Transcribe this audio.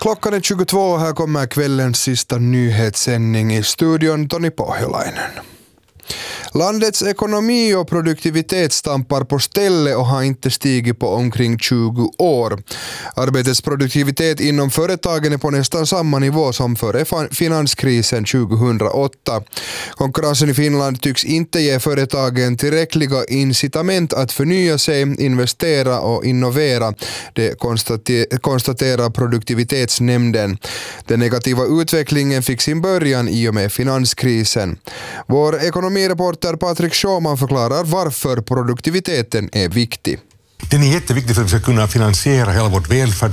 Klockan är 22 och här kommer kvällens sista nyhetssändning i studion. Toni Pohjolainen. Landets ekonomi och produktivitet stampar på ställe och har inte stigit på omkring 20 år. Arbetets produktivitet inom företagen är på nästan samma nivå som före finanskrisen 2008. Konkurrensen i Finland tycks inte ge företagen tillräckliga incitament att förnya sig, investera och innovera. Det konstaterar produktivitetsnämnden. Den negativa utvecklingen fick sin början i och med finanskrisen. Vår ekonomireporter Patrik Sjöman förklarar varför produktiviteten är viktig. Den är jätteviktig för att vi ska kunna finansiera hela vårt välfärd.